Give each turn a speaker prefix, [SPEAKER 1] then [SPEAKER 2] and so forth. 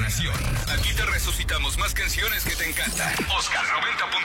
[SPEAKER 1] encarnación. Aquí te resucitamos más canciones que te encantan. Oscar 90.9.